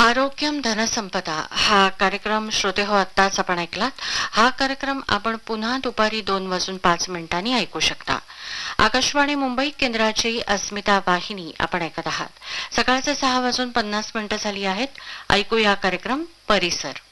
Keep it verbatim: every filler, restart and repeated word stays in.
आरोग्यम धनसंपदा हा कार्यक्रम श्रोते हो आत्ताच आपण ऐकलात. हा कार्यक्रम आपण पुन्हा दुपारी दोन वाजून पाच मिनिटांनी ऐकू शकता. आकाशवाणी मुंबई केंद्राची अस्मिता वाहिनी आपण ऐकत आहात. सकाळचे सहा वाजून पन्नास मिनिटं झाली आहेत. ऐकूया कार्यक्रम परिसर.